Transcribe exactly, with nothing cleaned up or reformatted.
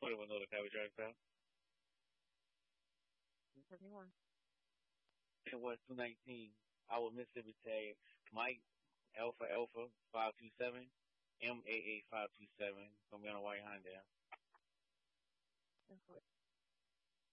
Somebody will know the car we drive past. Twenty-one. It was two nineteen. Our Mississippi tag, Mike Alpha Alpha five two seven, M A A five two seven. Gonna be on a white Honda.